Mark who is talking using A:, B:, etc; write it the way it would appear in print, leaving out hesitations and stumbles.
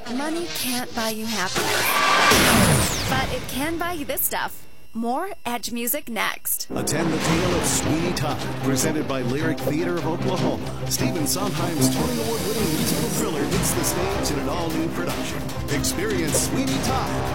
A: Money can't buy you happiness, but it can buy you this stuff. More Edge Music next.
B: Attend the tale of Sweeney Todd, presented by Lyric Theater of Oklahoma. Stephen Sondheim's Tony Award-winning musical thriller hits the stage in an all-new production. Experience Sweeney Todd